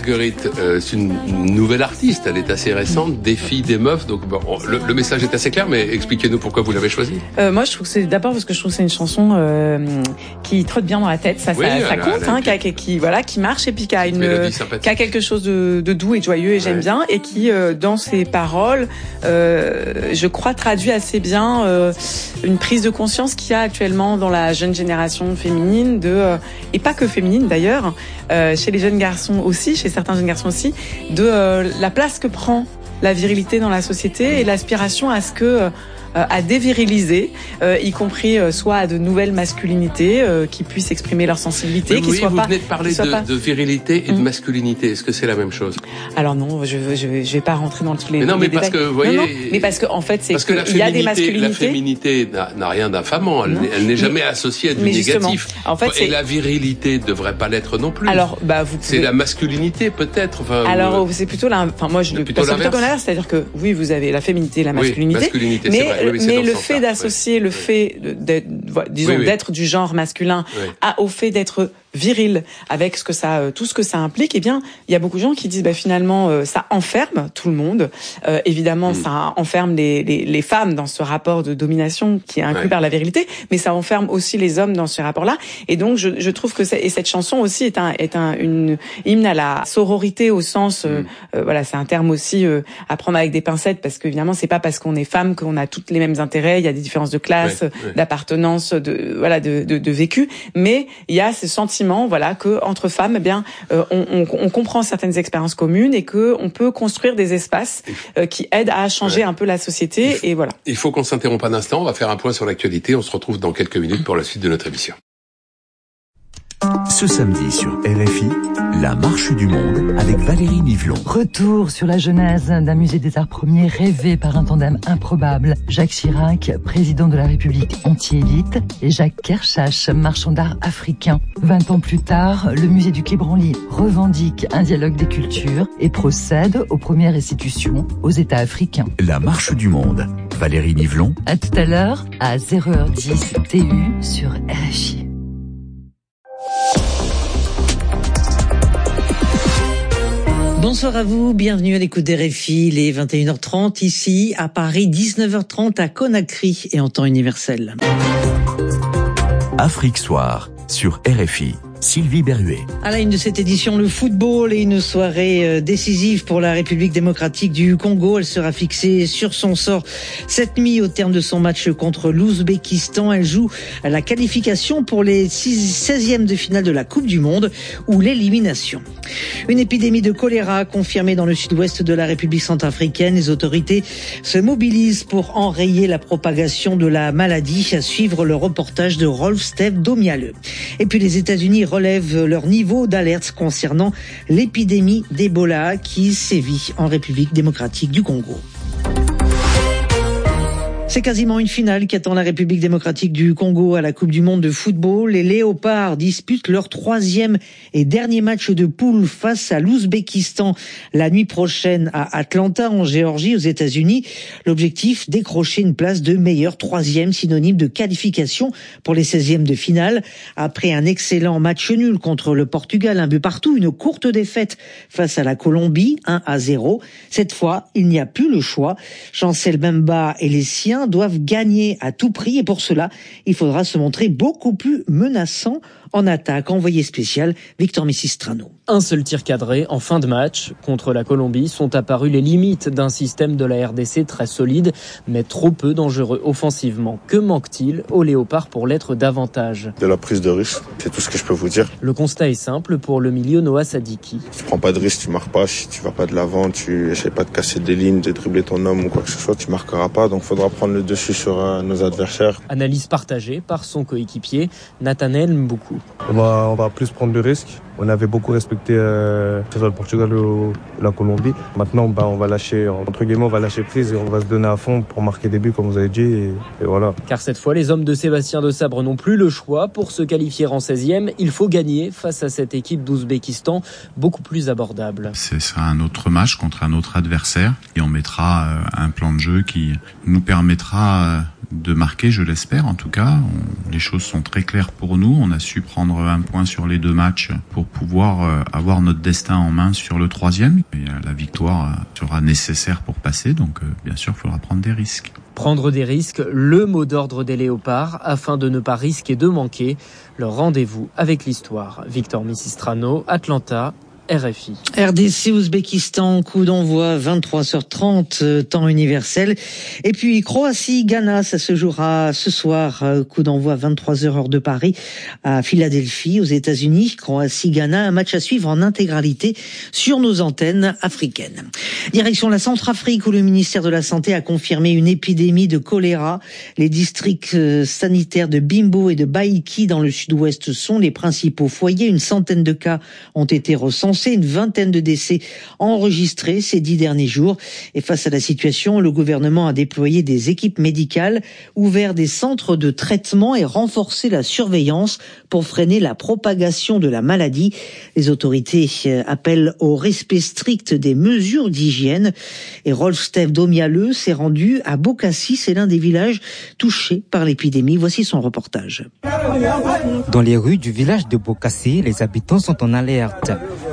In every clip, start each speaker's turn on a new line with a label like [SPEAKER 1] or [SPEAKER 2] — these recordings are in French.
[SPEAKER 1] Marguerite, c'est une nouvelle artiste, elle est assez récente, des filles, des meufs, donc bon, le message est assez clair, mais expliquez-nous pourquoi vous l'avez choisie.
[SPEAKER 2] Moi, je trouve que c'est d'abord parce que je trouve que c'est une chanson qui trotte bien dans la tête, ça compte, qui marche et puis qui a quelque chose de doux et de joyeux et j'aime bien et qui dans ses paroles, je crois traduit assez bien une prise de conscience qu'il y a actuellement dans la jeune génération féminine et pas que féminine d'ailleurs, chez les jeunes garçons aussi, chez certains jeunes garçons aussi, de la place que prend la virilité dans la société et l'aspiration à déviriliser, y compris soit à de nouvelles masculinités qui puissent exprimer leur sensibilité,
[SPEAKER 1] vous venez de parler de virilité et de masculinité. Est-ce que c'est la même chose?
[SPEAKER 2] Alors non, je vais pas rentrer dans tous les.
[SPEAKER 1] Mais non, mais
[SPEAKER 2] détails.
[SPEAKER 1] parce que vous voyez.
[SPEAKER 2] Non, mais parce que en fait, il y a des masculinités.
[SPEAKER 1] La féminité n'a rien d'infamant. Elle n'est jamais associée à du négatif.
[SPEAKER 2] En fait,
[SPEAKER 1] et la virilité devrait pas l'être non plus.
[SPEAKER 2] Alors,
[SPEAKER 1] c'est la masculinité peut-être.
[SPEAKER 2] Alors, c'est plutôt moi je le pense plutôt comme l'inverse, c'est-à-dire que oui, vous avez la féminité et la masculinité, mais le fait d'associer le fait d'être du genre masculin au fait d'être viril avec tout ce que ça implique, eh bien, il y a beaucoup de gens qui disent finalement ça enferme tout le monde. Évidemment, ça enferme les femmes dans ce rapport de domination qui est inclus par la virilité, mais ça enferme aussi les hommes dans ce rapport-là. Et donc, je trouve que cette chanson aussi est une hymne à la sororité au sens, c'est un terme aussi à prendre avec des pincettes parce qu'évidemment, c'est pas parce qu'on est femme qu'on a toutes les mêmes intérêts. Il y a des différences de classe, d'appartenance, de vécu, mais il y a ce sentiment que entre femmes, on comprend certaines expériences communes et que on peut construire des espaces qui aident à changer un peu la société. Il
[SPEAKER 1] faut qu'on s'interrompe un instant. On va faire un point sur l'actualité. On se retrouve dans quelques minutes pour la suite de notre émission.
[SPEAKER 3] Ce samedi sur RFI, la marche du monde avec Valérie Nivelon.
[SPEAKER 4] Retour sur la genèse d'un musée des arts premiers rêvé par un tandem improbable. Jacques Chirac, président de la République anti-élite, et Jacques Kershach, marchand d'art africain. 20 ans plus tard, le musée du Quai Branly revendique un dialogue des cultures et procède aux premières restitutions aux États africains.
[SPEAKER 3] La marche du monde. Valérie Nivelon.
[SPEAKER 4] À tout à l'heure, à 0h10 TU sur RFI.
[SPEAKER 5] Bonsoir à vous, bienvenue à l'écoute des RFI, les 21h30 ici à Paris, 19h30 à Conakry et en temps universel.
[SPEAKER 3] Afrique Soir sur RFI. Sylvie Berruet.
[SPEAKER 5] À la une de cette édition, le football et une soirée décisive pour la République démocratique du Congo. Elle sera fixée sur son sort cette nuit au terme de son match contre l'Ouzbékistan. Elle joue à la qualification pour les 16e de finale de la Coupe du Monde ou l'élimination. Une épidémie de choléra confirmée dans le sud-ouest de la République centrafricaine. Les autorités se mobilisent pour enrayer la propagation de la maladie. À suivre le reportage de Rolf Steve Domialeux. Et puis les États-Unis relèvent leur niveau d'alerte concernant l'épidémie d'Ebola qui sévit en République démocratique du Congo. C'est quasiment une finale qui attend la République démocratique du Congo à la Coupe du monde de football. Les Léopards disputent leur 3e et dernier match de poule face à l'Ouzbékistan la nuit prochaine à Atlanta, en Géorgie, aux États-Unis. L'objectif, décrocher une place de meilleur 3e, synonyme de qualification pour les 16e de finale. Après un excellent match nul contre le Portugal, 1 but partout, une courte défaite face à la Colombie, 1-0. Cette fois, il n'y a plus le choix. Chancel Mbemba et les siens doivent gagner à tout prix et pour cela, il faudra se montrer beaucoup plus menaçant en attaque. Envoyé spécial, Victor Messistrano.
[SPEAKER 6] Un seul tir cadré en fin de match. Contre la Colombie sont apparues les limites d'un système de la RDC très solide, mais trop peu dangereux offensivement. Que manque-t-il aux Léopards pour l'être davantage?
[SPEAKER 7] De la prise de risque, c'est tout ce que je peux vous dire.
[SPEAKER 6] Le constat est simple pour le milieu Noah Sadiki.
[SPEAKER 7] Si tu prends pas de risque, tu marques pas. Si tu vas pas de l'avant, tu essaies pas de casser des lignes, de dribbler ton homme ou quoi que ce soit, tu marqueras pas. Donc faudra prendre le dessus sur nos adversaires.
[SPEAKER 6] Analyse partagée par son coéquipier Nathanaël Mboukou.
[SPEAKER 8] On va plus prendre de risques. On avait beaucoup respecté que ce soit le Portugal ou la Colombie. Maintenant, on va lâcher, entre guillemets, on va lâcher prise et on va se donner à fond pour marquer des buts, comme vous avez dit, et voilà.
[SPEAKER 6] Car cette fois, les hommes de Sébastien Desabre n'ont plus le choix. Pour se qualifier en 16e, il faut gagner face à cette équipe d'Ouzbékistan, beaucoup plus abordable.
[SPEAKER 9] Ce sera un autre match contre un autre adversaire et on mettra un plan de jeu qui nous permettra de marquer, je l'espère en tout cas. Les choses sont très claires pour nous. On a su prendre un point sur les 2 matchs pour pouvoir avoir notre destin en main sur le 3e. Et la victoire sera nécessaire pour passer, donc bien sûr, il faudra prendre des risques.
[SPEAKER 6] Prendre des risques, le mot d'ordre des Léopards, afin de ne pas risquer de manquer leur rendez-vous avec l'histoire. Victor Misistrano, Atlanta, RFI.
[SPEAKER 5] RDC Ouzbékistan, coup d'envoi 23h30 temps universel. Et puis Croatie-Ghana, ça se jouera ce soir, coup d'envoi 23h heure de Paris à Philadelphie aux États-Unis. Croatie-Ghana, un match à suivre en intégralité sur nos antennes africaines. Direction la Centrafrique où le ministère de la Santé a confirmé une épidémie de choléra. Les districts sanitaires de Bimbo et de Baïki dans le sud-ouest sont les principaux foyers. Une centaine de cas ont été recensés. Une vingtaine de décès enregistrés ces 10 derniers jours. Et face à la situation, le gouvernement a déployé des équipes médicales, ouvert des centres de traitement et renforcé la surveillance pour freiner la propagation de la maladie. Les autorités appellent au respect strict des mesures d'hygiène. Et Rolf-Steve Domialeux s'est rendu à Bokassi, c'est l'un des villages touchés par l'épidémie. Voici son reportage.
[SPEAKER 10] Dans les rues du village de Bokassi, les habitants sont en alerte.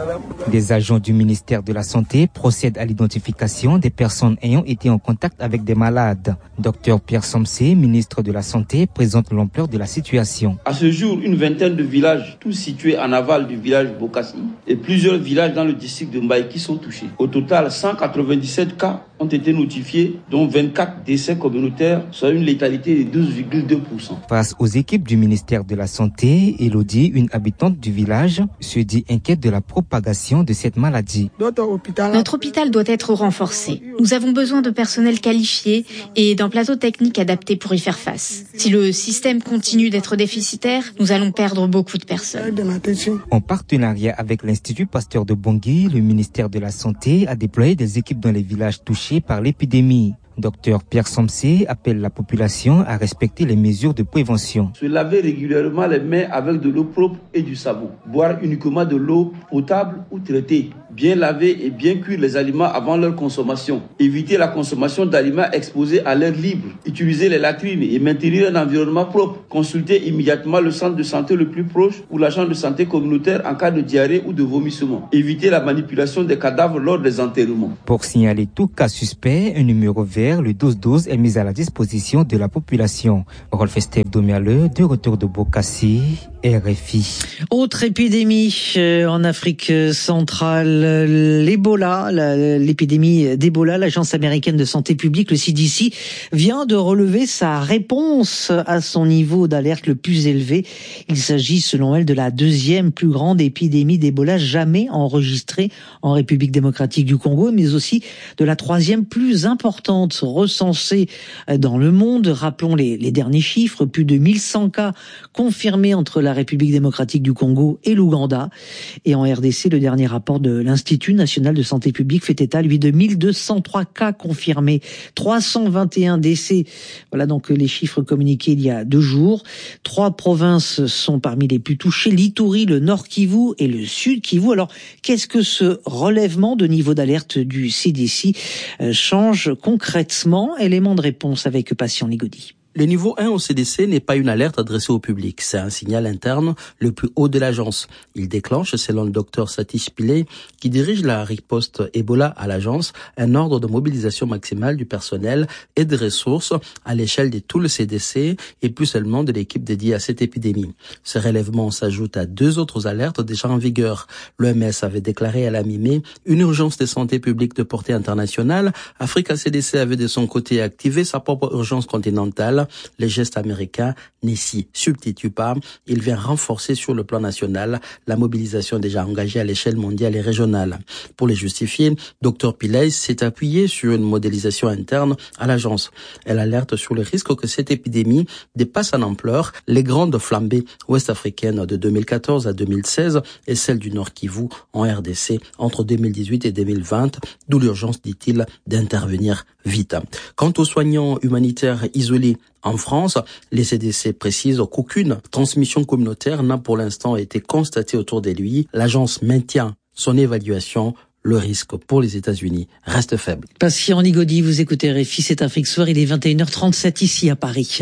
[SPEAKER 10] Des agents du ministère de la Santé procèdent à l'identification des personnes ayant été en contact avec des malades. Dr Pierre Somsé, ministre de la Santé, présente l'ampleur de la situation.
[SPEAKER 11] À ce jour, une vingtaine de villages, tous situés en aval du village Bokassi, et plusieurs villages dans le district de Mbaïki sont touchés. Au total, 197 cas ont été notifiés, dont 24 décès communautaires, soit une létalité de 12,2%.
[SPEAKER 10] Face aux équipes du ministère de la Santé, Elodie, une habitante du village, se dit inquiète de la propagation de cette maladie.
[SPEAKER 12] Notre hôpital doit être renforcé. Nous avons besoin de personnel qualifié et d'un plateau technique adapté pour y faire face. Si le système continue d'être déficitaire, nous allons perdre beaucoup de personnes.
[SPEAKER 10] En partenariat avec l'Institut Pasteur de Bangui, le ministère de la Santé a déployé des équipes dans les villages touchés par l'épidémie. Dr Pierre Somsé appelle la population à respecter les mesures de prévention.
[SPEAKER 11] Se laver régulièrement les mains avec de l'eau propre et du savon. Boire uniquement de l'eau potable ou traitée. Bien laver et bien cuire les aliments avant leur consommation. Éviter la consommation d'aliments exposés à l'air libre. Utiliser les latrines et maintenir un environnement propre. Consulter immédiatement le centre de santé le plus proche ou l'agent de santé communautaire en cas de diarrhée ou de vomissement. Éviter la manipulation des cadavres lors des enterrements.
[SPEAKER 10] Pour signaler tout cas suspect, un numéro vert, le 1212, est mis à la disposition de la population. Rolf-Steve Domialeux, de retour de Bokassi, RFI.
[SPEAKER 5] Autre épidémie en Afrique centrale, l'Ebola, l'épidémie d'Ebola. L'Agence américaine de santé publique, le CDC, vient de relever sa réponse à son niveau d'alerte le plus élevé. Il s'agit, selon elle, de la 2e plus grande épidémie d'Ebola jamais enregistrée en République démocratique du Congo, mais aussi de la 3e plus importante recensée dans le monde. Rappelons les derniers chiffres, plus de 1100 cas confirmés entre la République démocratique du Congo et l'Ouganda. Et en RDC, le dernier rapport de l'Institut national de santé publique fait état, lui, de 1203 cas confirmés, 321 décès. Voilà donc les chiffres communiqués il y a 2 jours. 3 provinces sont parmi les plus touchées, l'Ituri, le Nord Kivu et le Sud Kivu. Alors, qu'est-ce que ce relèvement de niveau d'alerte du CDC change concrètement? Élément de réponse avec Patient Ligodi.
[SPEAKER 13] Le niveau 1 au CDC n'est pas une alerte adressée au public, c'est un signal interne le plus haut de l'agence. Il déclenche, selon le docteur Satish Pillay, qui dirige la riposte Ebola à l'agence, un ordre de mobilisation maximale du personnel et des ressources à l'échelle de tout le CDC et plus seulement de l'équipe dédiée à cette épidémie. Ce relèvement s'ajoute à 2 autres alertes déjà en vigueur. L'OMS avait déclaré à la mi-mai une urgence de santé publique de portée internationale. Africa CDC avait de son côté activé sa propre urgence continentale. Les gestes américains n'y s'y substituent pas. Il vient renforcer sur le plan national la mobilisation déjà engagée à l'échelle mondiale et régionale. Pour les justifier, Dr Pillay s'est appuyé sur une modélisation interne à l'agence. Elle alerte sur le risque que cette épidémie dépasse en ampleur les grandes flambées ouest-africaines de 2014 à 2016 et celle du Nord Kivu en RDC entre 2018 et 2020, d'où l'urgence, dit-il, d'intervenir vite. Quant aux soignants humanitaires isolés en France, les CDC précisent qu'aucune transmission communautaire n'a pour l'instant été constatée autour de lui. L'agence maintient son évaluation le risque pour les États-Unis reste faible.
[SPEAKER 5] Patient Ligodi, vous écoutez RFI, c'est Afrique Soir, il est 21h37 ici à Paris.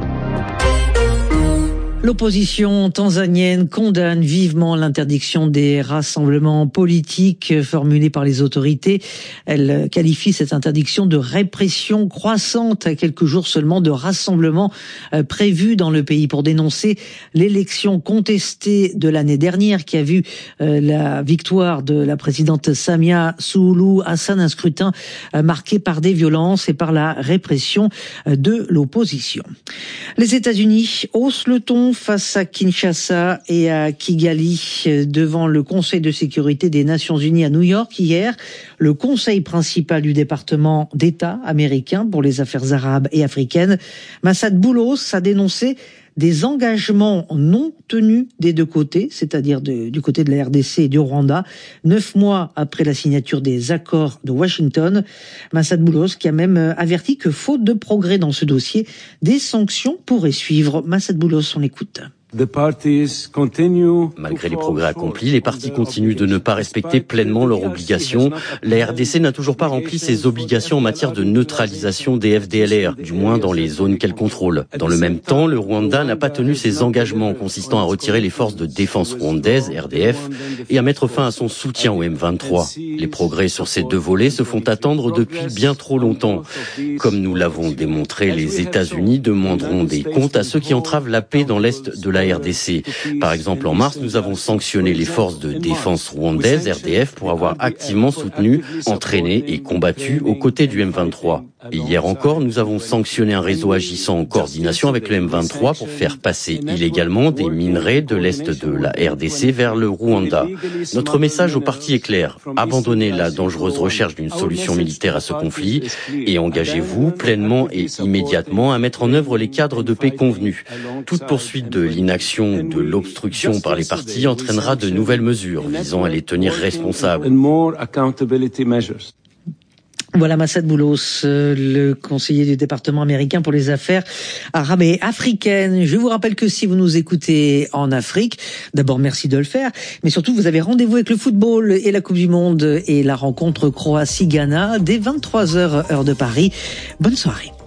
[SPEAKER 5] L'opposition tanzanienne condamne vivement l'interdiction des rassemblements politiques formulée par les autorités. Elle qualifie cette interdiction de répression croissante à quelques jours seulement de rassemblements prévus dans le pays pour dénoncer l'élection contestée de l'année dernière qui a vu la victoire de la présidente Samia Suluhu Hassan, un scrutin marqué par des violences et par la répression de l'opposition. Les États-Unis haussent le ton face à Kinshasa et à Kigali devant le Conseil de sécurité des Nations Unies à New York hier. Le conseil principal du département d'État américain pour les affaires arabes et africaines, Massad Boulos, a dénoncé des engagements non tenus des deux côtés, c'est-à-dire du côté de la RDC et du Rwanda, 9 mois après la signature des accords de Washington. Massad Boulos qui a même averti que faute de progrès dans ce dossier, des sanctions pourraient suivre. Massad Boulos, on l'écoute.
[SPEAKER 14] Malgré les progrès accomplis, les partis continuent de ne pas respecter pleinement leurs obligations. La RDC n'a toujours pas rempli ses obligations en matière de neutralisation des FDLR, du moins dans les zones qu'elle contrôle. Dans le même temps, le Rwanda n'a pas tenu ses engagements consistant à retirer les forces de défense rwandaises, RDF, et à mettre fin à son soutien au M23. Les progrès sur ces deux volets se font attendre depuis bien trop longtemps. Comme nous l'avons démontré, les États-Unis demanderont des comptes à ceux qui entravent la paix dans l'est de la RDC. Par exemple, en mars, nous avons sanctionné les forces de défense rwandaises, RDF, pour avoir activement soutenu, entraîné et combattu aux côtés du M23. Et hier encore, nous avons sanctionné un réseau agissant en coordination avec le M23 pour faire passer illégalement des minerais de l'est de la RDC vers le Rwanda. Notre message au parti est clair. Abandonnez la dangereuse recherche d'une solution militaire à ce conflit et engagez-vous pleinement et immédiatement à mettre en œuvre les cadres de paix convenus. Toute poursuite de l'inaction ou de l'obstruction par les partis entraînera de nouvelles mesures visant à les tenir responsables.
[SPEAKER 5] Voilà Massad Boulos, le conseiller du département américain pour les affaires arabes et africaines. Je vous rappelle que si vous nous écoutez en Afrique, d'abord merci de le faire, mais surtout vous avez rendez-vous avec le football et la Coupe du Monde et la rencontre Croatie-Ghana dès 23h heure de Paris. Bonne soirée.